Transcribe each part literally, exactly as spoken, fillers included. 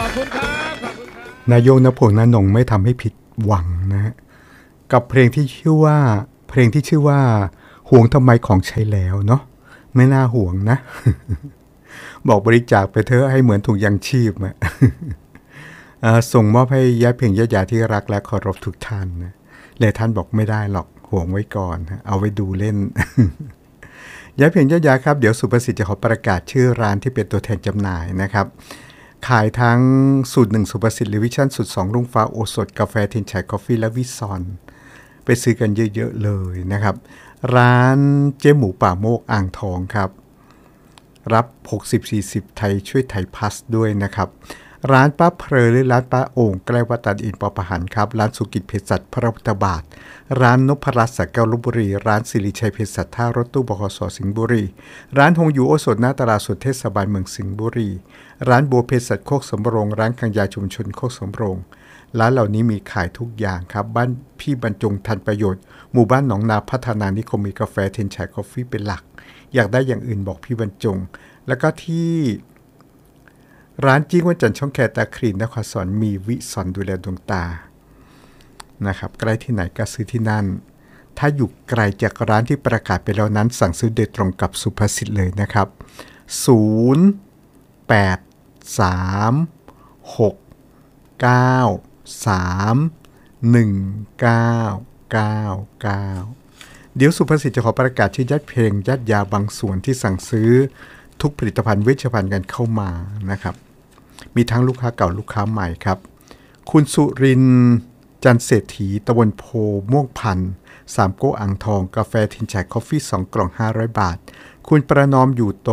อบคุณครับขอบคุณครับนายโยงณพงษ์ณนงไม่ทำให้ผิดหวังนะฮะกับเพลงที่ชื่อว่าเพลงที่ชื่อว่าห่วงทำไมของใช้แล้วเนาะไม่น่าห่วงนะ บอกบริจาคไปเถอะให้เหมือนถุงยางชีพอะ ส่งมอบให้ญาติเพียงญาติที่รักและเคารพทุกท่านนะเลยท่านบอกไม่ได้หรอกห่วงไว้ก่อนเอาไว้ดูเล่น ญาติเพียงญาติครับเดี๋ยวสุภสิทธิ์จะขอประกาศชื่อร้านที่เป็นตัวแทนจำหน่ายนะครับขายทั้งสูตรหนึ่งสุภสิทธิ์หรือวิชั่นสูตรสองรุ่งฟ้าโอสถกาแฟทินชัยกาแฟและวิซอนไปซื้อกันเยอะๆเลยนะครับร้านเจ๊หมูป่าโมกอ่างทองครับรับ หกสิบ สี่สิบ ไทยช่วยไทยพัสด้วยนะครับร้านป้าเพลหรือร้านป้าโอ่งใกล้วัดตันอินปอประหันครับร้านสุกิจเภสัชพระพุทธบาทร้านนพรัตน์สักแก้วลพบุรีร้านสิริชัยเภสัชท่ารถตู้บขสสิงห์บุรีร้านฮงยูโอสถหน้าตลาดสดเทศบาลเมืองสิงห์บุรีร้านบัวเภสัชโคกสำโรงร้านกังยาชุมชนโคกสำโรงร้านเหล่านี้มีขายทุกอย่างครับบ้านพี่บรรจงทันประโยชน์หมู่บ้านหนองนาพัฒนานิคมมีกาแฟเทนชัยกาแฟเป็นหลักอยากได้อย่างอื่นบอกพี่บรรจงแล้วก็ที่ร้านจิ้งวันจันทร์ช่องแคตาครีนนครสวรรค์มีวิสอนดูแลดวงตานะครับใกล้ที่ไหนก็ซื้อที่นั่นถ้าอยู่ไกลจากร้านที่ประกาศไปแล้วนั้นสั่งซื้อโดยตรงกับสุภสิทธิ์เลยนะครับศูนย์ แปด สาม หก เก้า สาม หนึ่ง เก้า เก้า เก้าเดี๋ยวสุภสิทธิ์จะขอประกาศชื่อญาติเพลงญาติยาบางส่วนที่สั่งซื้อทุกผลิตภัณฑ์เวชภัณฑ์กันเข้ามานะครับมีทั้งลูกค้าเก่าลูกค้าใหม่ครับคุณสุรินทร์จันเศรษฐีตะวันโพม่วงพันธ์สามโก้อ่างทองกาแฟทินชัยคอฟฟี่สองกล่องห้าร้อยบาทคุณประนอมอยู่โต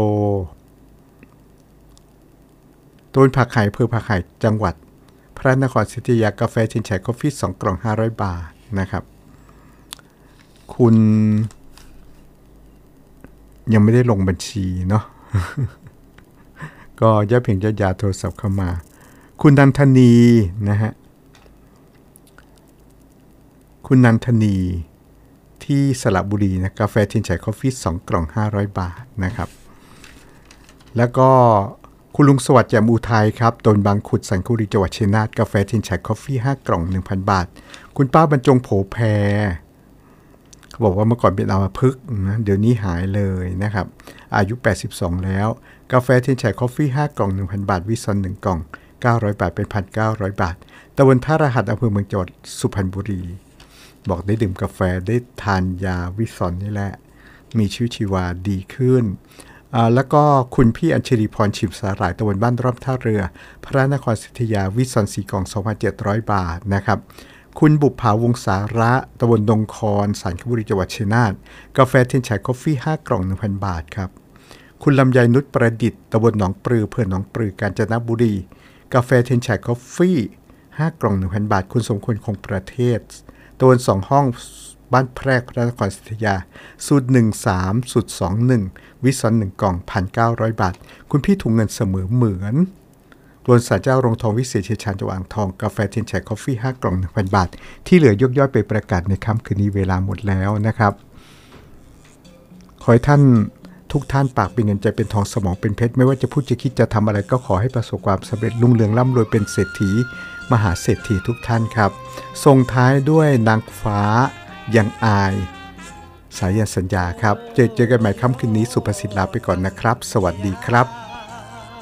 ต้นผักไห่อำเภอผักไห่จังหวัดพระนครศรีอยุธยากาแฟทินชัยคอฟฟี่สองกล่องห้าร้อยบาทนะครับคุณยังไม่ได้ลงบัญชีเนาะ ก็ย่าเพียงญาติยาโทรศัพท์เข้ามาคุณนันทนีนะฮะคุณนันทนีที่สระบุรีนะกาแฟทินชัยคอฟฟี่สองกล่องห้าร้อยบาทนะครับแล้วก็คุณลุงสวัสดิ์แจ่มอุทัยครับตนบางขุดสันคุรีจังหวัดชัยนาทกาแฟทินชัยคอฟฟี่ห้ากล่อง หนึ่งพัน บาทคุณป้าบรรจงโผแพบอกว่าเมื่อก่อนเป็นอัมพฤกษ์นะเดี๋ยวนี้หายเลยนะครับอายุแปดสิบสองแล้วกาแฟทินชัยคอฟฟี่ห้ากล่อง หนึ่งพัน บาทวิซอนหนึ่งกล่องเก้าร้อยบาทเป็น หนึ่งพันเก้าร้อย บาทตำบลท่ารหัสอำเภอเมืองจังหวัดสุพรรณบุรีบอกได้ดื่มกาแฟได้ทานยาวิซอนนี่แหละมีชีวิตชีวาดีขึ้นแล้วก็คุณพี่อัญชลีพรชิมสาหร่ายตำบลบ้านร่อมท่าเรือพระนครศรีอยุธยาวิซอนสี่กล่อง สองพันเจ็ดร้อย บาทนะครับคุณบุปผาวงสาระตำบลดงคอนสันคบุรีจังหวัดชัยนาทกาแฟทินชัยคอฟฟี่ห้ากล่อง หนึ่งพัน บาทครับคุณลำไยนุชประดิษฐ์ตำบลหนองปลืออำเภอหนองปลือกาญจนบุรีกาแฟทินชัยคอฟฟี่ห้ากล่อง หนึ่งพัน บาทคุณสมควรคงประเทศตำบลสองห้องบ้านแพรกพระนครศรีอยุธยาสูตรหนึ่งสามสูตรสองหนึ่งวิซอนหนึ่งกล่อง หนึ่งพันเก้าร้อย บาทคุณพี่ถุงเงินเสมอเหมือนรวนสารเจ้าโรงทองวิเศษเชียรชาญจังหวัดอ่างทองกาแฟทินชัยคอฟฟี่ห้ากล่อง หนึ่งพัน บาทที่เหลือยกย่อยไปประกาศในค่ำคืนนี้เวลาหมดแล้วนะครับขอให้ท่านทุกท่านปากเป็นเงินใจเป็นทองสมองเป็นเพชรไม่ว่าจะพูดจะคิดจะทำอะไรก็ขอให้ประสบความสำเร็จรุ่งเรืองร่ำรวยเป็นเศรษฐีมหาเศรษฐีทุกท่านครับส่งท้ายด้วยนางฟ้ายังอายสายันสัญญาครับเจอเจอกันใหม่ค่ำคืนนี้สุภสิทธิ์ลาไปก่อนนะครับสวัสดีครับ